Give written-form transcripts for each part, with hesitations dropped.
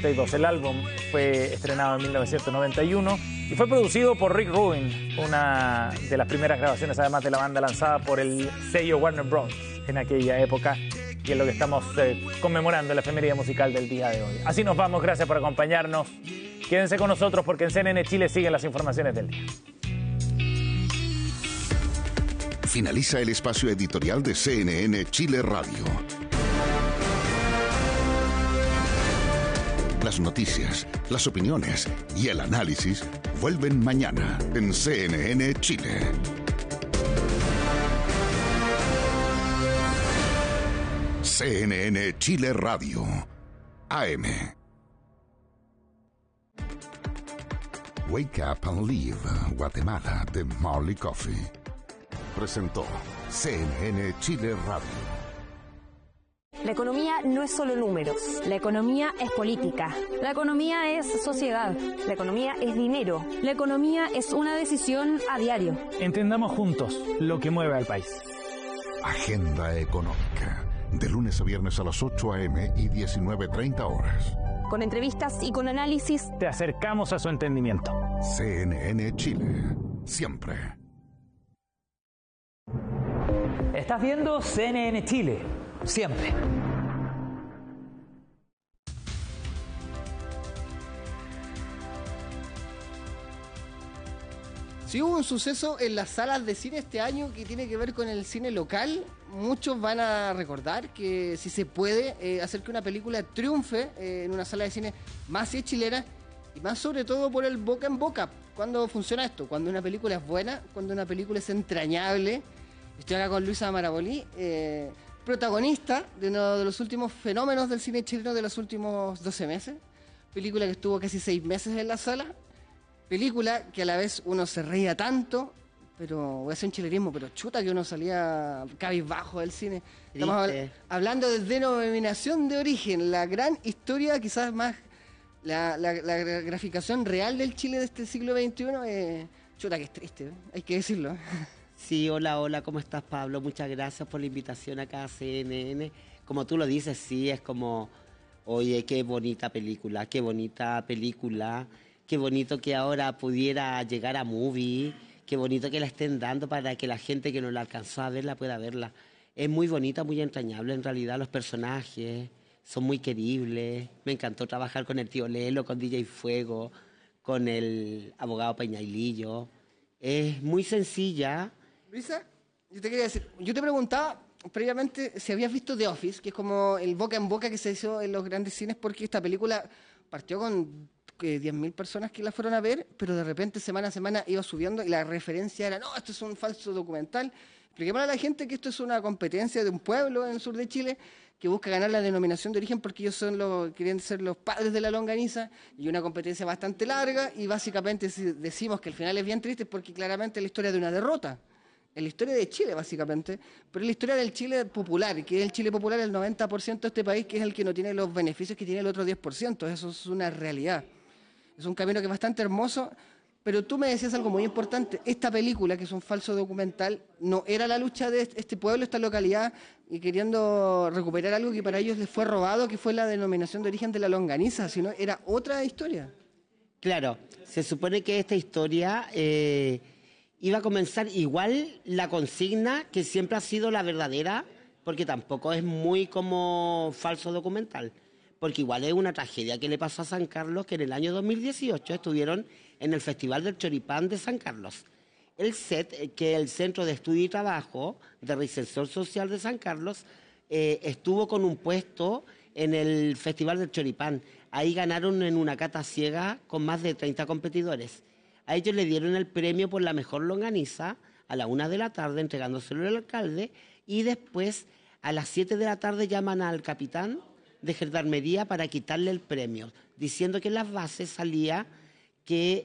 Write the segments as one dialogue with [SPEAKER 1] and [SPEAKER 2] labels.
[SPEAKER 1] 1992. El álbum fue estrenado en 1991 y fue producido por Rick Rubin, una de las primeras grabaciones además de la banda lanzada por el sello Warner Bros. En aquella época, y es lo que estamos conmemorando, la efeméride musical del día de hoy. Así nos vamos, gracias por acompañarnos. Quédense con nosotros porque en CNN Chile siguen las informaciones del día.
[SPEAKER 2] Finaliza el espacio editorial de CNN Chile Radio. Las noticias, las opiniones y el análisis vuelven mañana en CNN Chile. CNN Chile Radio, AM. Wake Up and Live, Guatemala, de Marley Coffee. Presentó CNN Chile Radio.
[SPEAKER 3] La economía no es solo números.
[SPEAKER 4] La economía es política.
[SPEAKER 3] La economía es sociedad.
[SPEAKER 4] La economía es dinero.
[SPEAKER 3] La economía es una decisión a diario.
[SPEAKER 1] Entendamos juntos lo que mueve al país.
[SPEAKER 2] Agenda Económica, de lunes a viernes a las 8 a.m. y 19:30 horas.
[SPEAKER 3] Con entrevistas y con análisis,
[SPEAKER 1] te acercamos a su entendimiento.
[SPEAKER 2] CNN Chile, siempre.
[SPEAKER 5] Estás viendo CNN Chile, siempre.
[SPEAKER 6] Si hubo un suceso en las salas de cine este año que tiene que ver con el cine local, muchos van a recordar que si se puede hacer que una película triunfe en una sala de cine más si es chilena y más sobre todo por el boca en boca. ¿Cuándo funciona esto? Cuando una película es buena, cuando una película es entrañable. Estoy acá con Luisa Marabolí, protagonista de uno de los últimos fenómenos del cine chileno de los últimos 12 meses. Película que estuvo casi 6 meses en la sala. Película que a la vez uno se reía tanto, pero voy a hacer un chilerismo, pero chuta que uno salía cabizbajo del cine. Estamos hablando de Denominación de Origen, la gran historia, quizás más la graficación real del Chile de este siglo XXI. Chuta que es triste, hay que decirlo.
[SPEAKER 7] Sí, hola, ¿cómo estás, Pablo? Muchas gracias por la invitación acá a CNN. Como tú lo dices, sí, es como, oye, qué bonita película, qué bonito que ahora pudiera llegar a Movie, qué bonito que la estén dando para que la gente que no la alcanzó a verla pueda verla. Es muy bonita, muy entrañable en realidad, los personajes son muy queribles. Me encantó trabajar con el tío Lelo, con DJ Fuego, con el abogado Peñailillo. Es muy sencilla.
[SPEAKER 6] Luisa, yo te quería decir, yo te preguntaba previamente si habías visto The Office, que es como el boca en boca que se hizo en los grandes cines, porque esta película partió con 10.000 personas que la fueron a ver, pero de repente semana a semana iba subiendo y la referencia era, no, esto es un falso documental. Expliquémosle a la gente que esto es una competencia de un pueblo en el sur de Chile que busca ganar la denominación de origen porque ellos quieren ser los padres de la longaniza, y una competencia bastante larga, y básicamente decimos que el final es bien triste porque claramente es la historia de una derrota. Es la historia de Chile, básicamente, pero es la historia del Chile popular, que es el Chile popular, el 90% de este país, que es el que no tiene los beneficios que tiene el otro 10%. Eso es una realidad. Es un camino que es bastante hermoso, pero tú me decías algo muy importante. Esta película, que es un falso documental, no era la lucha de este pueblo, esta localidad, y queriendo recuperar algo que para ellos les fue robado, que fue la denominación de origen de la longaniza, sino era otra historia.
[SPEAKER 7] Claro, se supone que esta historia iba a comenzar igual la consigna, que siempre ha sido la verdadera, porque tampoco es muy como falso documental. Porque igual es una tragedia que le pasó a San Carlos, que en el año 2018 estuvieron en el Festival del Choripán de San Carlos. El CET, que es el Centro de Estudio y Trabajo de Reinserción Social de San Carlos, estuvo con un puesto en el Festival del Choripán. Ahí ganaron en una cata ciega con más de 30 competidores. A ellos le dieron el premio por la mejor longaniza a la 1 de la tarde, entregándoselo al alcalde, y después a las 7 de la tarde llaman al capitán de gendarmería para quitarle el premio, diciendo que en las bases salía que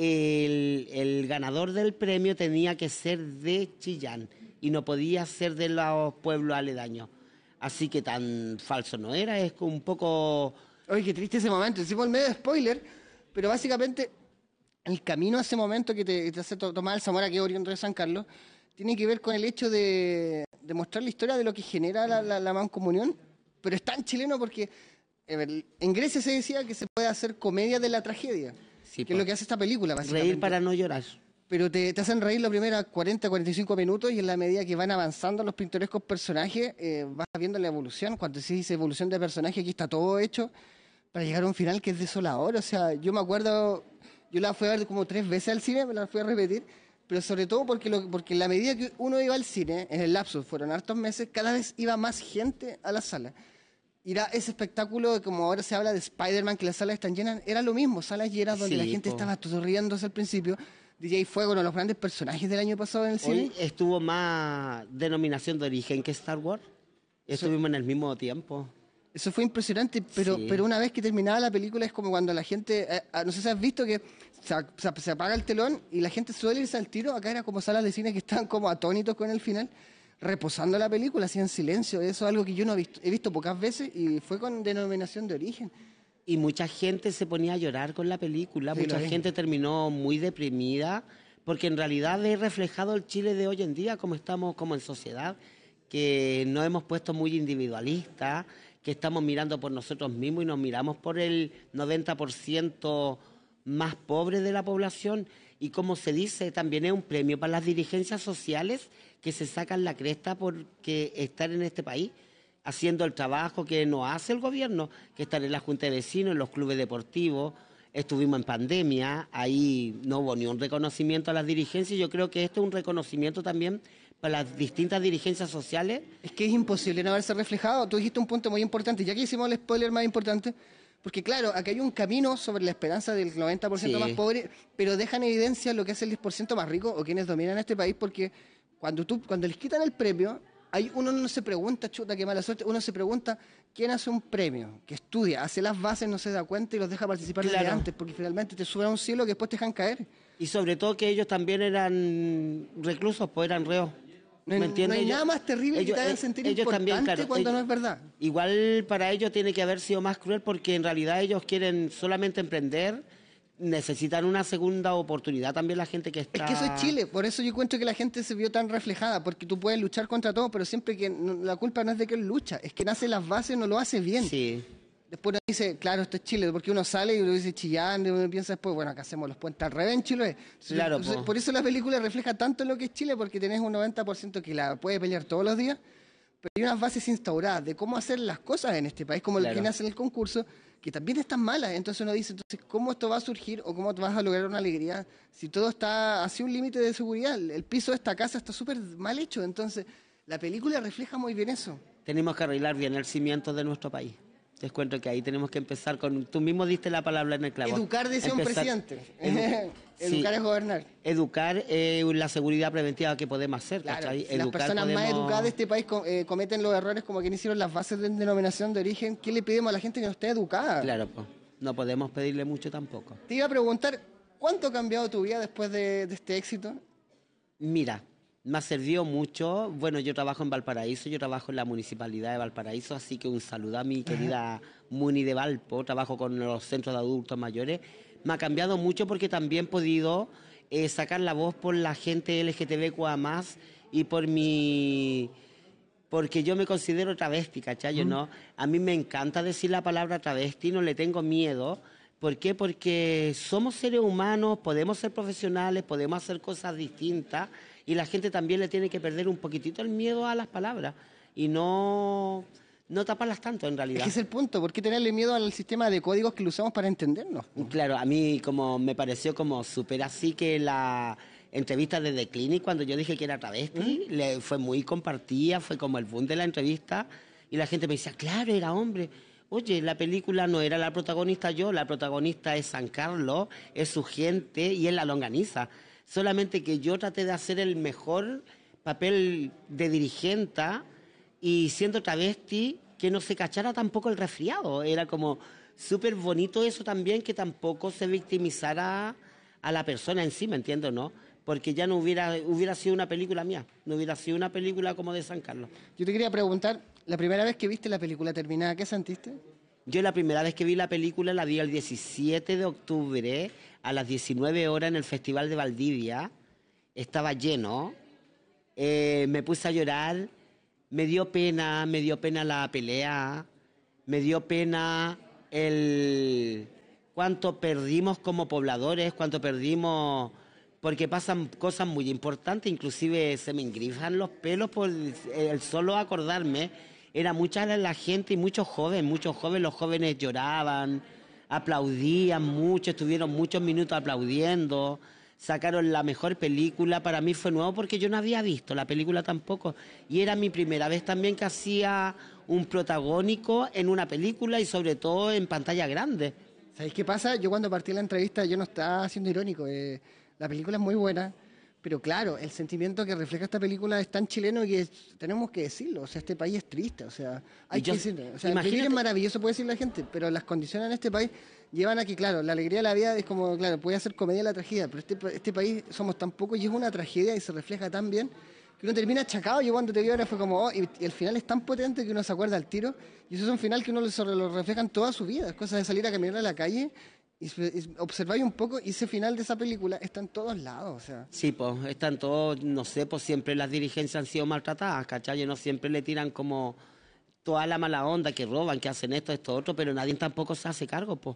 [SPEAKER 7] el ganador del premio tenía que ser de Chillán y no podía ser de los pueblos aledaños. Así que tan falso no era, es un poco...
[SPEAKER 6] Oye, qué triste ese momento, hicimos el medio de spoiler, pero básicamente el camino a ese momento que te hace Tomás Alzamora, que es oriundo de San Carlos, tiene que ver con el hecho de mostrar la historia de lo que genera la mancomunión, pero es tan chileno porque En Grecia se decía que se puede hacer comedia de la tragedia,
[SPEAKER 7] Sí,
[SPEAKER 6] que es lo que hace esta película, básicamente.
[SPEAKER 7] reír para no llorar.
[SPEAKER 6] Pero te hacen reír los primeros 40, 45 minutos y en la medida que van avanzando los pintorescos personajes, vas viendo la evolución. Cuando se dice evolución de personaje, aquí está todo hecho para llegar a un final que es desolador. O sea, yo me acuerdo, yo la fui a ver como 3 veces al cine, me la fui a repetir, pero sobre todo porque en la medida que uno iba al cine, en el lapso, fueron hartos meses, cada vez iba más gente a la sala. Era ese espectáculo, como ahora se habla de Spider-Man, que las salas están llenas, era lo mismo, salas llenas donde
[SPEAKER 7] Sí,
[SPEAKER 6] la gente estaba todo riéndose al principio. DJ Fuego, uno de los grandes personajes del año pasado en el cine.
[SPEAKER 7] Hoy estuvo más denominación de origen que Star Wars. Estuvimos en el mismo tiempo.
[SPEAKER 6] Eso fue impresionante, pero,
[SPEAKER 7] Sí.
[SPEAKER 6] pero una vez que terminaba la película es como cuando la gente, no sé si has visto que se apaga el telón y la gente suele irse al tiro. Acá era como salas de cine que estaban como atónitos con el final, reposando la película, así en silencio. Eso es algo que yo no he visto pocas veces y fue con denominación de origen.
[SPEAKER 7] Y mucha gente se ponía a llorar con la película,
[SPEAKER 6] Sí,
[SPEAKER 7] mucha
[SPEAKER 6] lo vi.
[SPEAKER 7] gente terminó muy deprimida, porque en realidad es reflejado el Chile de hoy en día, como estamos como en sociedad, que nos hemos puesto muy individualistas, que estamos mirando por nosotros mismos y nos miramos por el 90% más pobre de la población. Y como se dice, también es un premio para las dirigencias sociales que se sacan la cresta porque estar en este país haciendo el trabajo que nos hace el gobierno, que estar en la Junta de Vecinos, en los clubes deportivos. Estuvimos en pandemia, ahí no hubo ni un reconocimiento a las dirigencias. Yo creo que esto es un reconocimiento también para las distintas dirigencias sociales.
[SPEAKER 6] Es que es imposible no haberse reflejado. Tú dijiste un punto muy importante, ya que hicimos el spoiler más importante, porque claro, aquí hay un camino sobre la esperanza del 90%
[SPEAKER 7] Sí.
[SPEAKER 6] más pobre, pero deja en evidencia lo que es el 10% más rico o quienes dominan este país, porque cuando les quitan el premio, uno no se pregunta, chuta, qué mala suerte, uno se pregunta quién hace un premio, que estudia, hace las bases, no se da cuenta y los deja participar desde
[SPEAKER 7] Claro.
[SPEAKER 6] antes, porque finalmente te suben a un cielo que después te dejan caer.
[SPEAKER 7] Y sobre todo que ellos también eran reclusos, pues eran reos.
[SPEAKER 6] No hay,
[SPEAKER 7] ¿Me entiendes?
[SPEAKER 6] no hay
[SPEAKER 7] Ellos-
[SPEAKER 6] nada más terrible que
[SPEAKER 7] ellos-
[SPEAKER 6] te hagan sentir
[SPEAKER 7] ellos
[SPEAKER 6] importante
[SPEAKER 7] también, claro,
[SPEAKER 6] cuando
[SPEAKER 7] ellos-
[SPEAKER 6] no es verdad.
[SPEAKER 7] Igual para ellos tiene que haber sido más cruel porque en realidad ellos quieren solamente emprender, necesitan una segunda oportunidad también la gente que está...
[SPEAKER 6] Es que eso es Chile, por eso yo encuentro que la gente se vio tan reflejada, porque tú puedes luchar contra todo, pero siempre que la culpa no es de que él lucha, es que nace las bases, no lo hace bien.
[SPEAKER 7] Sí,
[SPEAKER 6] Después uno dice, claro, esto es Chile, porque uno sale y uno dice chillando, y uno piensa después, bueno, acá hacemos los puentes al revés en Chile.
[SPEAKER 7] Claro, po.
[SPEAKER 6] Por eso la película refleja tanto lo que es Chile, porque tenés un 90% que la puede pelear todos los días, pero hay unas bases instauradas de cómo hacer las cosas en este país, como el
[SPEAKER 7] Claro.
[SPEAKER 6] que nace en el concurso, que también están malas. Entonces uno dice, entonces, ¿cómo esto va a surgir o cómo vas a lograr una alegría si todo está hacia un límite de seguridad? El piso de esta casa está súper mal hecho, entonces la película refleja muy bien eso.
[SPEAKER 7] tenemos que arreglar bien el cimiento de nuestro país. Te cuento que ahí tenemos que empezar con... Tú mismo diste la palabra en el clavo.
[SPEAKER 6] Educar, decía un
[SPEAKER 7] Empezar-
[SPEAKER 6] presidente.
[SPEAKER 7] Sí.
[SPEAKER 6] Educar es gobernar.
[SPEAKER 7] Educar la seguridad preventiva que podemos hacer.
[SPEAKER 6] Claro,
[SPEAKER 7] ¿cachai?
[SPEAKER 6] si las
[SPEAKER 7] Educar
[SPEAKER 6] personas más
[SPEAKER 7] podemos-
[SPEAKER 6] educadas de este país cometen los errores como quien hicieron las bases de denominación de origen, ¿qué le pedimos a la gente que no esté educada?
[SPEAKER 7] Claro, pues, no podemos pedirle mucho tampoco.
[SPEAKER 6] Te iba a preguntar, ¿cuánto ha cambiado tu vida después de este éxito?
[SPEAKER 7] Mira, me ha servido mucho. Bueno, yo trabajo en Valparaíso, yo trabajo en la Municipalidad de Valparaíso, así que un saludo a mi querida Muni de Valpo, trabajo con los centros de adultos mayores. Me ha cambiado mucho porque también he podido sacar la voz por la gente LGTBQA+, y por mi... Porque yo me considero travesti, ¿cachai? Yo no, a mí me encanta decir la palabra travesti, no le tengo miedo. ¿Por qué? Porque somos seres humanos, podemos ser profesionales, podemos hacer cosas distintas y la gente también le tiene que perder un poquitito el miedo a las palabras y no taparlas tanto en
[SPEAKER 6] Es
[SPEAKER 7] realidad.
[SPEAKER 6] que ese es el punto, ¿por qué tenerle miedo al sistema de códigos que lo usamos para entendernos?
[SPEAKER 7] Claro, a mí como me pareció como súper así que la entrevista de The Clinic, cuando yo dije que era travesti, fue muy compartida, fue como el boom de la entrevista y la gente me decía, claro, era hombre. Oye, la película no era la protagonista yo, la protagonista es San Carlos, es su gente y es la longaniza. Solamente que yo traté de hacer el mejor papel de dirigenta y siendo travesti, que no se cachara tampoco el resfriado. Era como súper bonito eso también, que tampoco se victimizara a la persona en sí, ¿me entiendo, no? Porque ya no hubiera sido una película mía, no hubiera sido una película como de San Carlos.
[SPEAKER 6] Yo te quería preguntar, la primera vez que viste la película terminada, ¿qué sentiste?
[SPEAKER 7] Yo la primera vez que vi la película la vi el 17 de octubre a las 19 horas en el Festival de Valdivia. Estaba lleno. Me puse a llorar. Me dio pena la pelea. me dio pena el cuánto perdimos como pobladores, cuánto perdimos, porque pasan cosas muy importantes, inclusive se me engrifan los pelos por el solo acordarme. Era mucha la gente y muchos jóvenes, los jóvenes lloraban, aplaudían mucho, estuvieron muchos minutos aplaudiendo, sacaron la mejor película. Para mí fue nuevo porque yo no había visto la película tampoco, y era mi primera vez también que hacía un protagónico en una película y sobre todo en pantalla grande.
[SPEAKER 6] ¿Sabéis qué pasa? Yo cuando partí la entrevista, yo no estaba siendo irónico, la película es muy buena, pero claro, el sentimiento que refleja esta película es tan chileno que tenemos que decirlo. O sea, este país es triste, o sea, hay que decirlo. O sea, vivir es maravilloso, puede decir la gente, pero las condiciones en este país llevan a que, claro, la alegría de la vida es como, claro, puede hacer comedia de la tragedia, pero este país somos tan pocos y es una tragedia y se refleja tan bien que uno termina achacado. Yo cuando te vi ahora fue como, y el final es tan potente que uno se acuerda al tiro, y eso es un final que uno lo refleja en toda su vida. Es cosa de salir a caminar a la calle y observáis un poco, y ese final de esa película está en todos lados, o sea.
[SPEAKER 7] Sí, pues están todos, no sé, pues siempre las dirigencias han sido maltratadas, ¿cachai? No siempre le tiran como toda la mala onda, que roban, que hacen esto, otro, pero nadie tampoco se hace cargo, pues.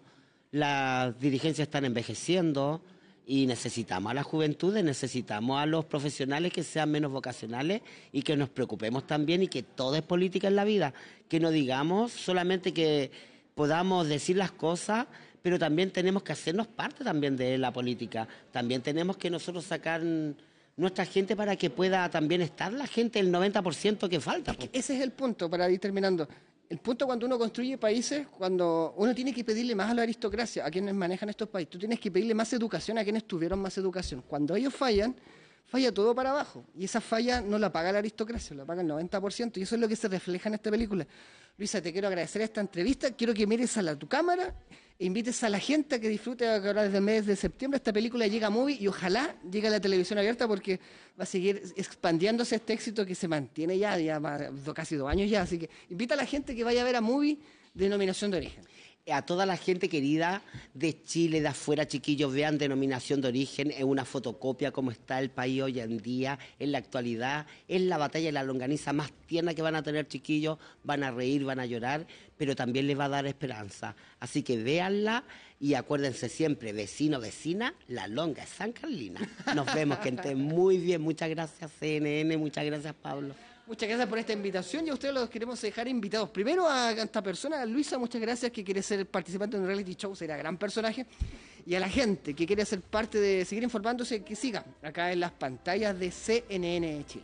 [SPEAKER 7] Las dirigencias están envejeciendo y necesitamos a las juventudes, necesitamos a los profesionales que sean menos vocacionales y que nos preocupemos también, y que todo es política en la vida, que no digamos solamente que podamos decir las cosas, pero también tenemos que hacernos parte también de la política. También tenemos que nosotros sacar nuestra gente para que pueda también estar la gente, el 90% que falta.
[SPEAKER 6] Es que ese es el punto, para ir terminando. El punto cuando uno construye países, cuando uno tiene que pedirle más a la aristocracia, a quienes manejan estos países. Tú tienes que pedirle más educación a quienes tuvieron más educación. Cuando ellos fallan, falla todo para abajo. Y esa falla no la paga la aristocracia, la paga el 90%. Y eso es lo que se refleja en esta película. Luisa, te quiero agradecer esta entrevista. Quiero que mires a tu cámara e invites a la gente a que disfrute ahora desde el mes de septiembre. Esta película llega a Movie y ojalá llegue a la televisión abierta, porque va a seguir expandiéndose este éxito que se mantiene ya casi 2 años ya. Así que invita a la gente que vaya a ver a Movie, Denominación de Origen.
[SPEAKER 7] A toda la gente querida de Chile, de afuera, chiquillos, vean Denominación de Origen, es una fotocopia como está el país hoy en día, en la actualidad, es la batalla de la longaniza más tierna que van a tener, chiquillos, van a reír, van a llorar, pero también les va a dar esperanza. Así que véanla y acuérdense siempre, vecino, vecina, la longa es San Carlina. Nos vemos, que estén muy bien. Muchas gracias, CNN, muchas gracias, Pablo.
[SPEAKER 6] Muchas gracias por esta invitación, y a ustedes los queremos dejar invitados. Primero a esta persona, a Luisa, muchas gracias, que quiere ser participante de un reality show, será gran personaje. Y a la gente que quiere ser parte de seguir informándose, que siga acá en las pantallas de CNN Chile.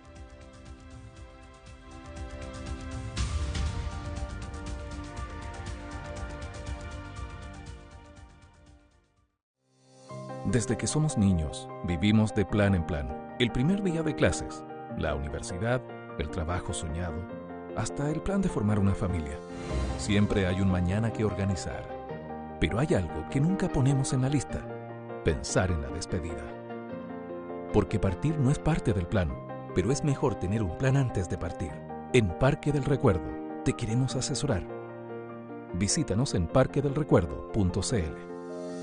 [SPEAKER 8] Desde que somos niños, vivimos de plan en plan. El primer día de clases, la universidad, el trabajo soñado, hasta el plan de formar una familia. Siempre hay un mañana que organizar. Pero hay algo que nunca ponemos en la lista: pensar en la despedida. Porque partir no es parte del plan, pero es mejor tener un plan antes de partir. En Parque del Recuerdo te queremos asesorar. Visítanos en parquedelrecuerdo.cl.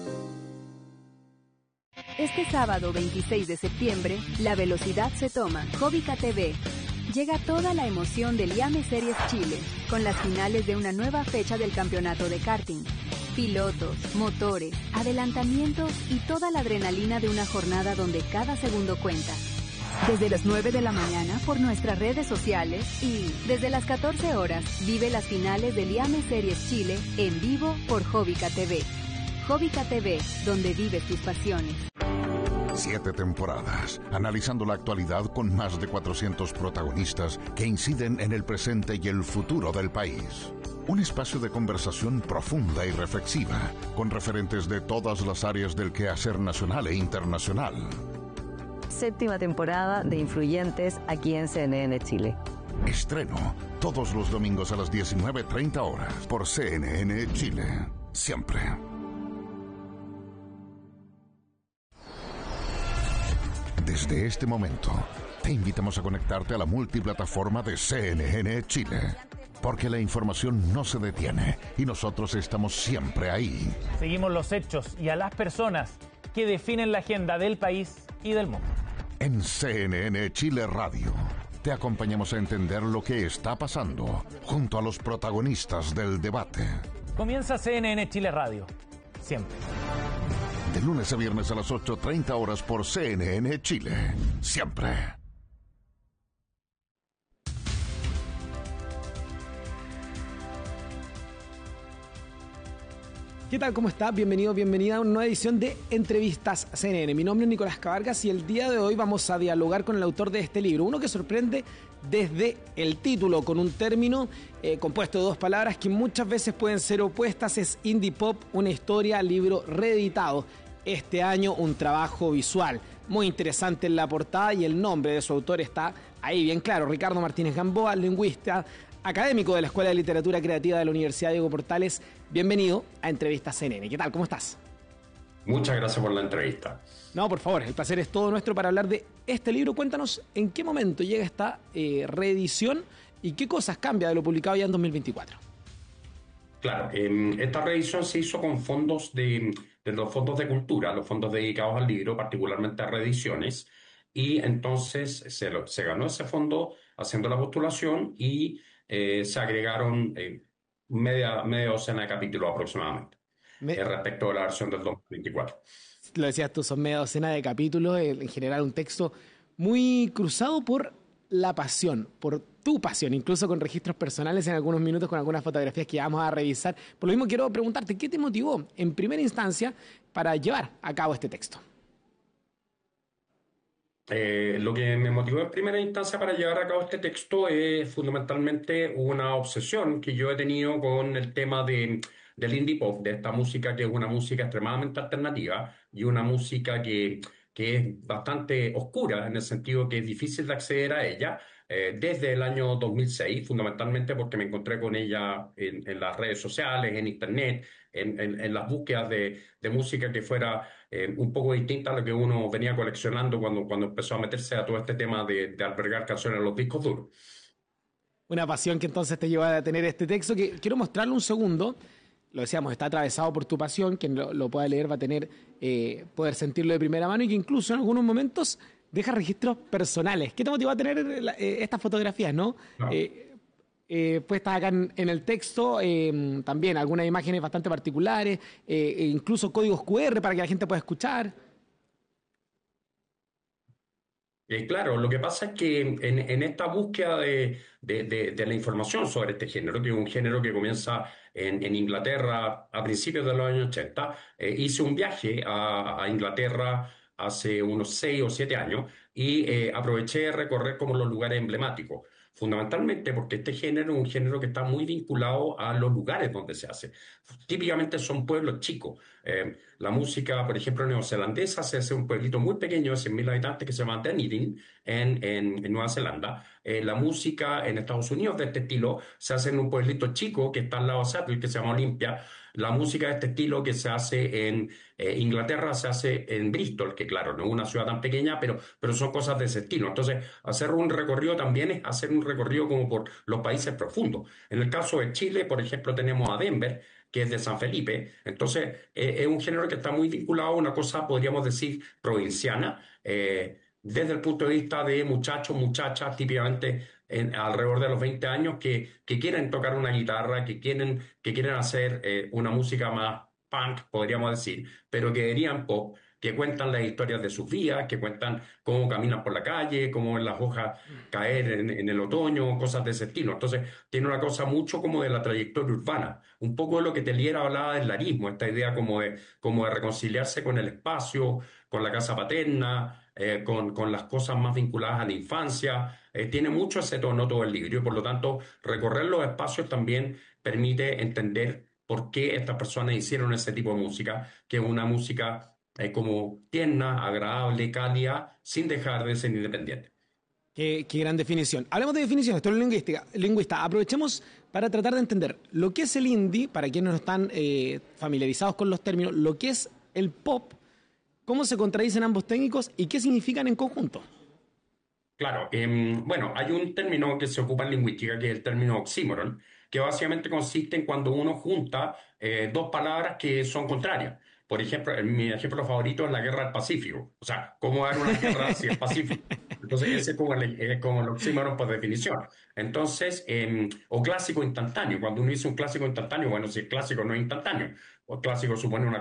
[SPEAKER 4] Este sábado 26 de septiembre, la velocidad se toma. Jovica TV. Llega toda la emoción del IAME Series Chile, con las finales de una nueva fecha del campeonato de karting. Pilotos, motores, adelantamientos y toda la adrenalina de una jornada donde cada segundo cuenta. Desde las 9 de la mañana por nuestras redes sociales y desde las 14 horas vive las finales del IAME Series Chile en vivo por Jovica TV. Jovica TV, donde vives tus pasiones.
[SPEAKER 2] 7 temporadas, analizando la actualidad con más de 400 protagonistas que inciden en el presente y el futuro del país. Un espacio de conversación profunda y reflexiva, con referentes de todas las áreas del quehacer nacional e internacional.
[SPEAKER 9] 7ª temporada de Influyentes aquí en CNN Chile.
[SPEAKER 2] Estreno todos los domingos a las 19:30 horas por CNN Chile. Siempre. Desde este momento, te invitamos a conectarte a la multiplataforma de CNN Chile, porque la información no se detiene y nosotros estamos siempre ahí.
[SPEAKER 1] Seguimos los hechos y a las personas que definen la agenda del país y del mundo.
[SPEAKER 2] En CNN Chile Radio, te acompañamos a entender lo que está pasando junto a los protagonistas del debate.
[SPEAKER 1] Comienza CNN Chile Radio. Siempre.
[SPEAKER 2] De lunes a viernes a las 8:30 horas por CNN Chile. Siempre.
[SPEAKER 10] ¿Qué tal? ¿Cómo está? Bienvenido, bienvenida a una nueva edición de Entrevistas CNN. Mi nombre es Nicolás Cabargas y el día de hoy vamos a dialogar con el autor de este libro. Uno que sorprende desde el título, con un término compuesto de dos palabras que muchas veces pueden ser opuestas. Es Indie Pop, una historia, libro reeditado. Este año un trabajo visual muy interesante en la portada y el nombre de su autor está ahí bien claro. Ricardo Martínez Gamboa, lingüista, académico de la Escuela de Literatura Creativa de la Universidad Diego Portales. Bienvenido a Entrevistas CNN. ¿Qué tal? ¿Cómo estás?
[SPEAKER 11] Muchas gracias por la entrevista.
[SPEAKER 10] No, por favor, el placer es todo nuestro para hablar de este libro. Cuéntanos en qué momento llega esta reedición y qué cosas cambia de lo publicado ya en 2024.
[SPEAKER 11] Claro, esta reedición se hizo con fondos de los fondos de cultura, los fondos dedicados al libro, particularmente a reediciones, y entonces se ganó ese fondo haciendo la postulación y se agregaron media docena de capítulos aproximadamente respecto a la versión del 2024.
[SPEAKER 10] Lo decías tú, son media docena de capítulos, en general un texto muy cruzado por la pasión, por tu pasión, incluso con registros personales en algunos minutos, con algunas fotografías que vamos a revisar. Por lo mismo quiero preguntarte, ¿qué te motivó en primera instancia para llevar a cabo este texto?
[SPEAKER 11] Lo que me motivó en primera instancia para llevar a cabo este texto es fundamentalmente una obsesión que yo he tenido con el tema del indie pop, de esta música que es una música extremadamente alternativa y una música que es bastante oscura en el sentido que es difícil de acceder a ella desde el año 2006, fundamentalmente porque me encontré con ella en las redes sociales, en internet, en las búsquedas de música que fuera un poco distinta a lo que uno venía coleccionando cuando empezó a meterse a todo este tema de albergar canciones en los discos duros.
[SPEAKER 10] Una pasión que entonces te lleva a tener este texto, que quiero mostrarlo un segundo. Lo decíamos, está atravesado por tu pasión. Quien lo pueda leer va a tener poder sentirlo de primera mano y que incluso en algunos momentos deja registros personales. ¿Qué te motivó a tener estas fotografías, no? Puestas acá en el texto, también algunas imágenes bastante particulares, incluso códigos QR para que la gente pueda escuchar.
[SPEAKER 11] Claro, lo que pasa es que en esta búsqueda de la información sobre este género, que es un género que comienza en Inglaterra a principios de los años 80, hice un viaje a Inglaterra hace unos 6 o 7 años y aproveché de recorrer como los lugares emblemáticos. Fundamentalmente porque este género es un género que está muy vinculado a los lugares donde se hace. Típicamente son pueblos chicos. La música, por ejemplo, neozelandesa se hace en un pueblito muy pequeño de 100.000 habitantes que se llama Dunedin, en Nueva Zelanda. La música en Estados Unidos de este estilo se hace en un pueblito chico que está al lado de Seattle, que se llama Olympia. La música de este estilo que se hace en Inglaterra se hace en Bristol, que claro, no es una ciudad tan pequeña, pero son cosas de ese estilo. Entonces, hacer un recorrido también es hacer un recorrido como por los países profundos. En el caso de Chile, por ejemplo, tenemos a Denver, que es de San Felipe. Entonces, es un género que está muy vinculado a una cosa, podríamos decir, provinciana, desde el punto de vista de muchachos, muchachas, típicamente alrededor de los 20 años, que quieren tocar una guitarra, que quieren hacer una música más punk, podríamos decir, pero que dirían pop, que cuentan las historias de sus vidas, que cuentan cómo caminan por la calle, cómo ven las hojas caer en el otoño, cosas de ese estilo. Entonces, tiene una cosa mucho como de la trayectoria urbana, un poco de lo que Teliera hablaba del larismo, esta idea como de reconciliarse con el espacio, con la casa paterna, con las cosas más vinculadas a la infancia. Tiene mucho ese tono todo el libro y por lo tanto recorrer los espacios también permite entender por qué estas personas hicieron ese tipo de música, que es una música como tierna, agradable, cálida, sin dejar de ser independiente.
[SPEAKER 10] Qué gran definición. Hablemos de definiciones, tú eres lingüista. Aprovechemos para tratar de entender lo que es el indie, para quienes no están familiarizados con los términos, lo que es el pop, cómo se contradicen ambos técnicos y qué significan en conjunto.
[SPEAKER 11] Claro, bueno, hay un término que se ocupa en lingüística que es el término oxímoron, que básicamente consiste en cuando uno junta dos palabras que son contrarias. Por ejemplo, mi ejemplo favorito es la guerra del Pacífico. O sea, ¿cómo dar una guerra si es Pacífico? Entonces, ese es como el oxímoron por definición. Entonces, o clásico instantáneo. Cuando uno dice un clásico instantáneo, bueno, si el clásico no es instantáneo, o clásico supone una